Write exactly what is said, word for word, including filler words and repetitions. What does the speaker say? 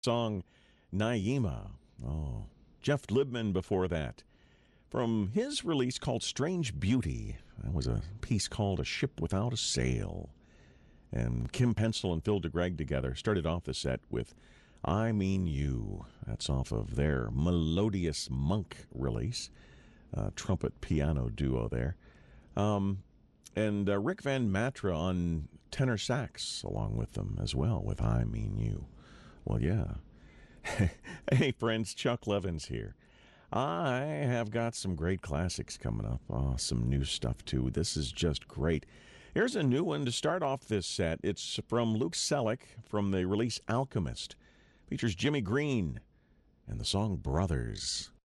Song Naima. Oh, Jeff Libman before that. From his release called Strange Beauty, that was a piece called A Ship Without a Sail. And Kim Pencil and Phil DeGreg together started off the set with I Mean You. That's off of their Melodious Monk release. Uh, trumpet piano duo there. Um, and uh, Rick Van Matra on tenor sax along with them as well with I Mean You. Well, yeah. Hey, friends, Chuck Levins here. I have got some great classics coming up. Oh, some new stuff, too. This is just great. Here's a new one to start off this set. It's from Luke Selleck from the release Alchemist. Features Jimmy Green and the song Brothers.